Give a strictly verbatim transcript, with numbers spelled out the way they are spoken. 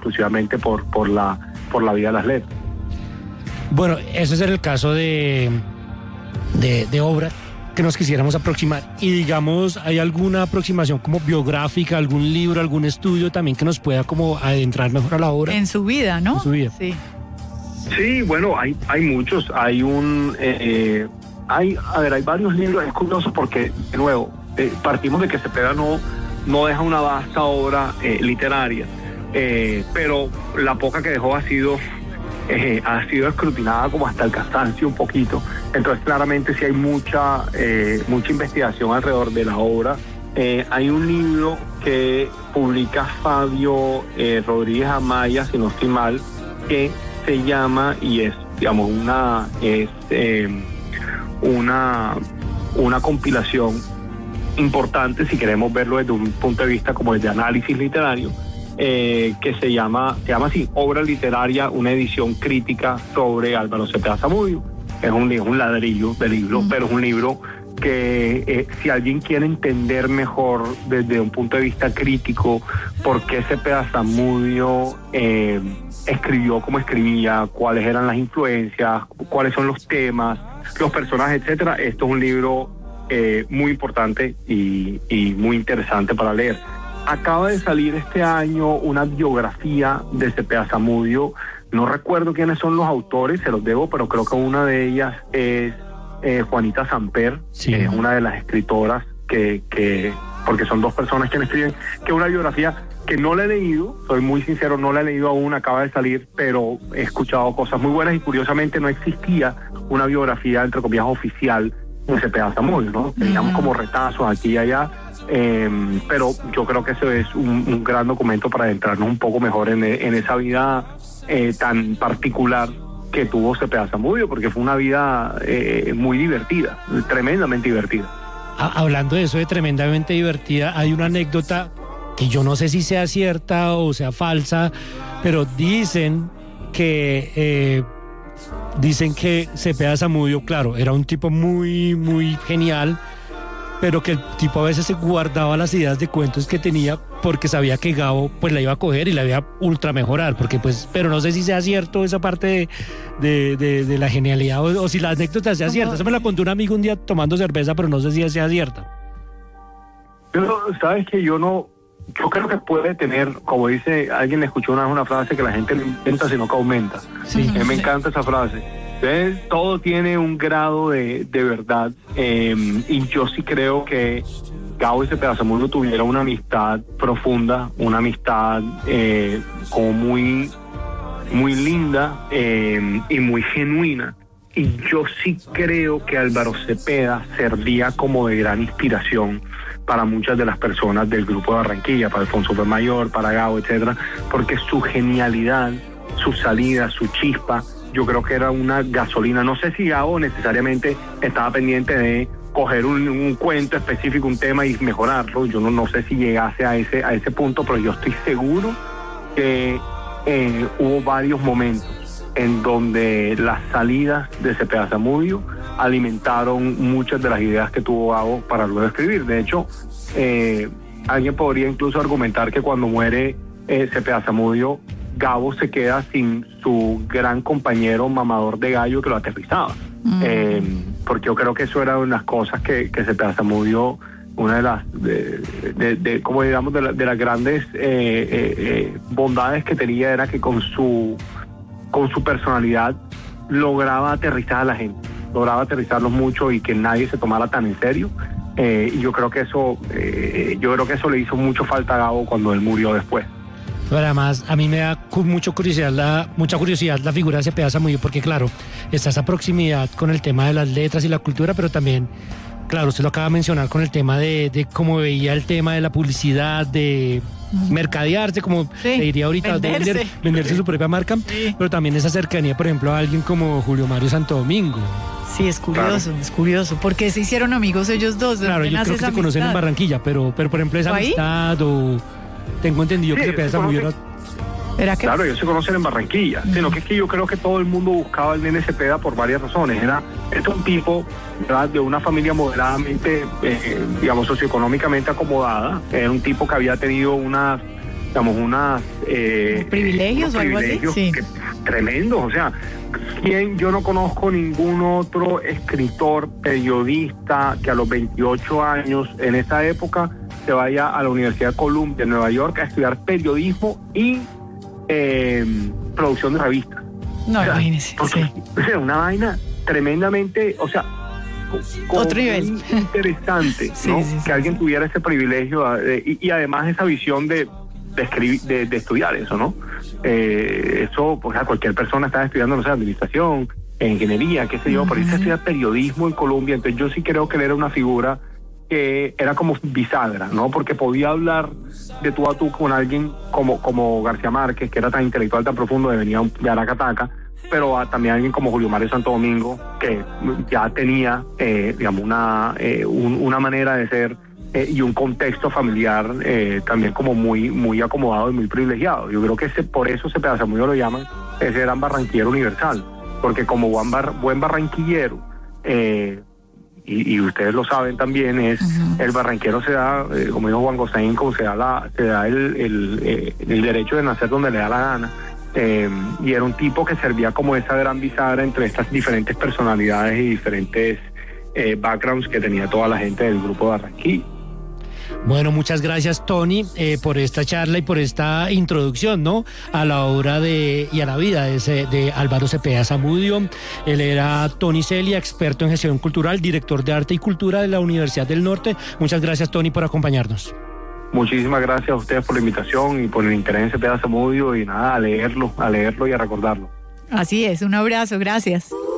exclusivamente por, por, la, por la vida de las letras. Bueno, ese es el caso de, de, de obra que nos quisiéramos aproximar. Y digamos, ¿hay alguna aproximación como biográfica, algún libro, algún estudio también que nos pueda como adentrar mejor a la obra? En su vida, ¿no? En su vida. Sí. Sí, bueno, hay, hay muchos. Hay un... Eh, hay, a ver, hay varios libros. Es curioso porque, de nuevo, eh, partimos de que Cepeda no, no deja una vasta obra eh, literaria, eh, pero la poca que dejó ha sido... Eh, ha sido escrutinada como hasta el cansancio un poquito. Entonces claramente sí hay mucha eh, mucha investigación alrededor de la obra. Eh, hay un libro que publica Fabio eh, Rodríguez Amaya, si no estoy mal, que se llama, y es, digamos, una es eh, una una compilación importante, si queremos verlo desde un punto de vista como de análisis literario, Eh, que se llama, se llama así, Obra Literaria, una edición crítica sobre Álvaro Cepeda Zamudio. Es un, es un ladrillo de libro, uh-huh. pero es un libro que eh, si alguien quiere entender mejor desde un punto de vista crítico por qué Cepeda Zamudio eh, escribió como escribía, cuáles eran las influencias, cuáles son los temas, los personajes, etcétera, esto es un libro eh, muy importante y, y muy interesante para leer. Acaba de salir este año una biografía de Cepeda Zamudio. No recuerdo quiénes son los autores, se los debo, pero creo que una de ellas es eh, Juanita Samper, sí. que es una de las escritoras que, que, porque son dos personas quienes escriben, que es una biografía que no la he leído, soy muy sincero, no la he leído aún, acaba de salir, pero he escuchado cosas muy buenas y curiosamente no existía una biografía, entre comillas, oficial de Cepeda Zamudio, ¿no? Teníamos mm. como retazos aquí y allá. Eh, pero yo creo que eso es un, un gran documento para adentrarnos un poco mejor en, en esa vida eh, tan particular que tuvo Cepeda Zamudio, porque fue una vida eh, muy divertida, tremendamente divertida. Hablando de eso de tremendamente divertida, hay una anécdota que yo no sé si sea cierta o sea falsa, pero dicen que eh, dicen que Cepeda Zamudio, claro, era un tipo muy, muy genial, pero que el tipo a veces se guardaba las ideas de cuentos que tenía porque sabía que Gabo pues la iba a coger y la iba a ultra mejorar, porque pues, pero no sé si sea cierto esa parte de, de, de, de la genialidad o, o si la anécdota sea cierta. Eso me la contó un amigo un día tomando cerveza, pero no sé si sea cierta. Pero sabes que yo no, yo creo que puede tener, como dice, alguien le escuchó una, una frase que la gente no inventa sino que aumenta. Sí. A mí me encanta esa frase. Entonces, todo tiene un grado de, de verdad eh, y yo sí creo que Gabo y Cepeda Zamudio tuvieron una amistad profunda, una amistad eh, como muy, muy linda eh, y muy genuina. Y yo sí creo que Álvaro Cepeda servía como de gran inspiración para muchas de las personas del grupo de Barranquilla, para Alfonso P. Mayor, para Gabo, etcétera, porque su genialidad, su salida, su chispa, yo creo que era una gasolina. No sé si Gabo necesariamente estaba pendiente de coger un, un cuento específico, un tema y mejorarlo. Yo no, no sé si llegase a ese, a ese punto, pero yo estoy seguro que eh, hubo varios momentos en donde las salidas de Cepeda Zamudio alimentaron muchas de las ideas que tuvo Gabo para luego escribir. De hecho, eh, alguien podría incluso argumentar que cuando muere eh, Cepeda Zamudio, Gabo se queda sin su gran compañero mamador de gallo que lo aterrizaba. Mm. Eh, porque yo creo que eso era una de las cosas que, que Cepeda Zamudio, una de las, de, de, de, como digamos, de, la, de las grandes eh, eh, eh, bondades que tenía era que con su, con su personalidad lograba aterrizar a la gente, lograba aterrizarlos mucho y que nadie se tomara tan en serio. Eh, y yo creo que eso, eh, yo creo que eso le hizo mucho falta a Gabo cuando él murió después. Pero además, a mí me da mucho curiosidad la, mucha curiosidad la figura de Cepeda Zamudio, porque claro, está esa proximidad con el tema de las letras y la cultura, pero también, claro, usted lo acaba de mencionar con el tema de, de cómo veía el tema de la publicidad, de mercadearse, como sí, se diría ahorita, venderse, vender, venderse su propia marca, sí. Pero también esa cercanía, por ejemplo, a alguien como Julio Mario Santo Domingo. Sí, es curioso, claro. es curioso. ¿Por qué se hicieron amigos ellos dos? Claro, yo creo que se conocen en Barranquilla, pero, pero por ejemplo, esa amistad o... Tengo entendido sí, que Cepeda Zamudio era... ¿Era qué? Claro, ellos se conocen en Barranquilla, mm. sino que es que yo creo que todo el mundo buscaba al nene Cepeda por varias razones. Era, es un tipo, ¿verdad?, de una familia moderadamente, eh, digamos, socioeconómicamente acomodada. Era un tipo que había tenido unas digamos, unas... Eh, ¿Privilegios o algo así? Sí. Que, tremendos, o sea, ¿quién? Yo no conozco ningún otro escritor, periodista que a los veintiocho años, en esa época, se vaya a la Universidad de Columbia en Nueva York a estudiar periodismo y eh, producción de revistas. No, o sea, imagínese. Porque, Sí. O sea, una vaina tremendamente, o sea, otro nivel interesante, sí, ¿no? sí, sí, que alguien sí. tuviera ese privilegio eh, y, y además esa visión de, de escribir, de, de estudiar eso, ¿no? Eh, eso, pues a cualquier persona está estudiando, no sé, administración, ingeniería, qué sé yo, uh-huh. Por irse a estudiar periodismo en Colombia. Entonces yo sí creo que él era una figura que era como bisagra, ¿no? Porque podía hablar de tú a tú con alguien como, como García Márquez, que era tan intelectual, tan profundo, que venía de Aracataca, pero a, también alguien como Julio Mario Santo Domingo, que ya tenía, eh, digamos, una, eh, un, una manera de ser eh, y un contexto familiar eh, también como muy, muy acomodado y muy privilegiado. Yo creo que ese, por eso Cepeda Zamudio lo llaman ese gran barranquillero universal, porque como buen, bar, buen barranquillero, eh, y, y ustedes lo saben también, es uh-huh. el barranquero se da, eh, como dijo Juan Gosaín, como se da, la, se da el, el, eh, el derecho de nacer donde le da la gana. Eh, y era un tipo que servía como esa gran bisagra entre estas diferentes personalidades y diferentes eh, backgrounds que tenía toda la gente del grupo de Barranquilla. Bueno, muchas gracias, Tony, eh, por esta charla y por esta introducción, ¿no?, a la obra de y a la vida de, ese, de Álvaro Cepeda Zamudio. Él era Tony Celia, experto en gestión cultural, director de arte y cultura de la Universidad del Norte. Muchas gracias, Tony, por acompañarnos. Muchísimas gracias a ustedes por la invitación y por el interés en Cepeda Zamudio, y nada, a leerlo, a leerlo y a recordarlo. Así es, un abrazo, gracias.